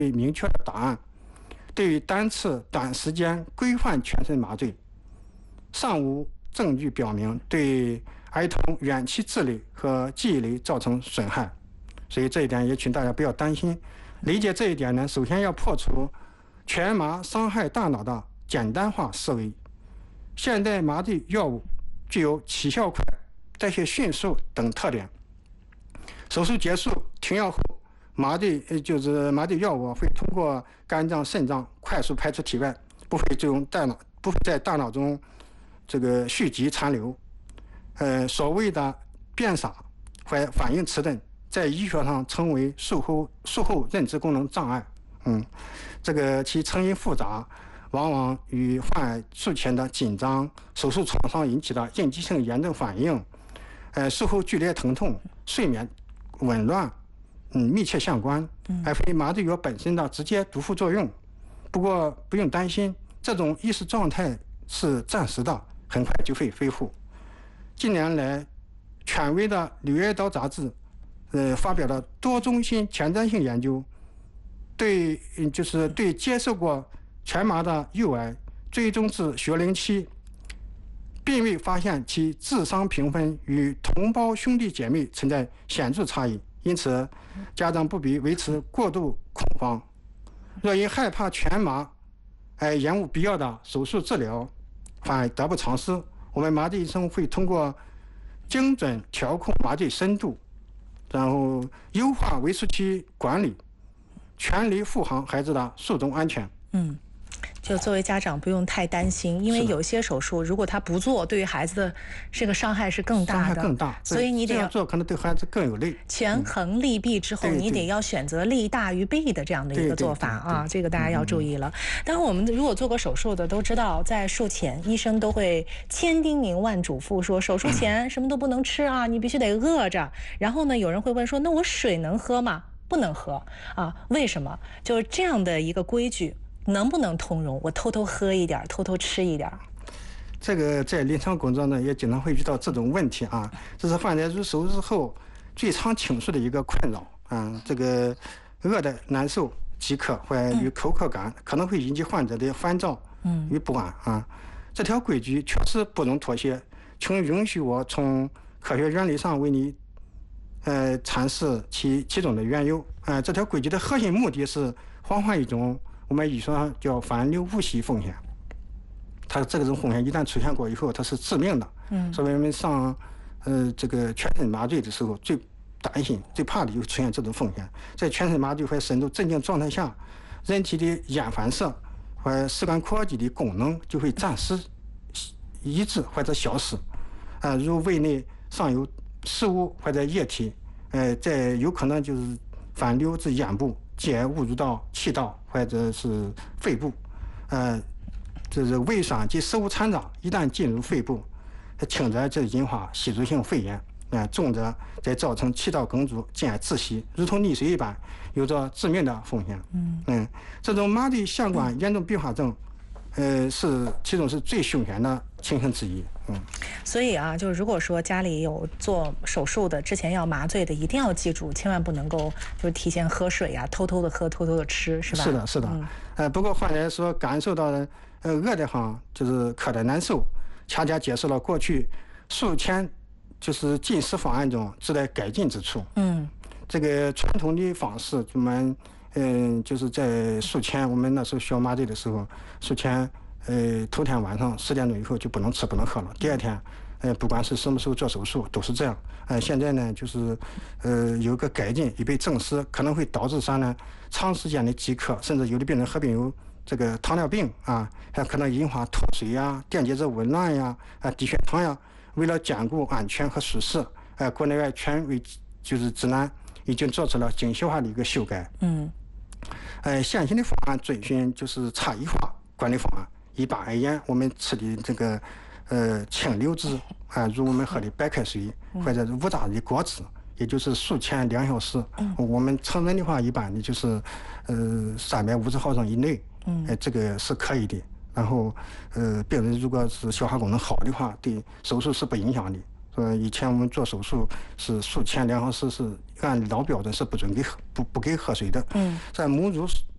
明确的答案。对于单次短时间规范全身麻醉，尚无证据表明对儿童远期智力和记忆力造成损害，所以这一点也请大家不要担心。理解这一点呢，首先要破除全麻伤害大脑的简单化思维。现代麻醉药物具有起效快、代谢迅速等特点。手术结束停药后，麻醉药物会通过肝脏、肾脏快速排出体外，不会在大脑中蓄积残留。所谓的变傻或反应迟钝，在医学上称为术后认知功能障碍。其成因复杂，往往与患儿术前的紧张、手术创伤引起的应激性炎症反应、术后剧烈疼痛、睡眠紊乱密切相关，而非麻醉药本身的直接毒副作用。不过不用担心，这种意识状态是暂时的，很快就会恢复。近年来，权威的《柳叶刀》杂志发表了多中心前瞻性研究，对接受过全麻的幼儿追踪至学龄期，并未发现其智商评分与同胞兄弟姐妹存在显著差异。因此，家长不必维持过度恐慌。若因害怕全麻而延误必要的手术治疗，反而得不偿失。我们麻醉医生会通过精准调控麻醉深度，然后优化围术期管理，全力护航孩子的术中安全。 就作为家长不用太担心，因为有些手术如果他不做，对于孩子的这个伤害是更大的， 伤害更大， 所以你得这样做可能对孩子更有利。 权衡利弊之后，你得要选择利大于弊的这样的一个做法啊，这个大家要注意了。当然，我们如果做过手术的都知道，在术前医生都会千叮咛万嘱咐说，手术前什么都不能吃啊，你必须得饿着。然后呢，有人会问说，那我水能喝吗？不能喝啊，为什么？就是这样的一个规矩。能不能通融？我偷偷喝一点，偷偷吃一点。 这个在临床工作呢，也经常会遇到这种问题啊。这是患者入手术后最常倾诉的一个困扰啊。这个饿的难受、饥渴或与口渴感，可能会引起患者的烦躁与不安啊。这条规矩确实不容妥协，请允许我从科学原理上为你阐释其中的缘由啊。这条规矩的核心目的是防范一种我们医学上叫反流误吸风险。它这种风险一旦出现过以后，它是致命的。所以我们上全身麻醉的时候，最担心、最怕的就出现这种风险。在全身麻醉或深度镇静状态下，人体的眼反射或视感扩肌的功能就会暂时抑制或者消失。如胃内尚有食物或者液体，在有可能就是反流至眼部，进而误入到气道或者是肺部。胃酸及食物残渣一旦进入肺部，轻则就引发吸入性肺炎，重则再造成气道梗阻，进而窒息，如同溺水一般，有着致命的风险。这种麻醉相关严重并发症，其中是最凶险的情形之一。 所以啊，就是如果说家里有做手术的，之前要麻醉的，一定要记住，千万不能够就是提前喝水啊，偷偷的喝，偷偷的吃，是吧？ 是的，是的。不过患者说感受到的饿得慌，就是渴得难受，恰恰揭示了过去术前就是进食方案中值得改进之处。这个传统的方式，我们就是在术前，我们那时候学麻醉的时候，术前头天晚上10点钟以后就不能吃不能喝了，第二天不管是什么时候做手术都是这样。现在呢就是有个改进已被证实，可能会导致啥呢？长时间的饥渴，甚至有的病人合并有这个糖尿病啊，还可能引发脱水呀、电解质紊乱呀、低血糖呀。为了兼顾安全和舒适，国内外权威就是指南已经做出了精细化的一个修改。现行的方案遵循就是差异化管理方案。一般而言，我们吃的这个清流质如我们喝的白开水或者是无渣的果汁，也就是术前2小时。我们成人的话，一般的就是350毫升以内。这个是可以的。然后病人如果是消化功能好的话，对手术是不影响的。以前我们做手术是术前2小时是按老标准是不准给不给喝水的。在母乳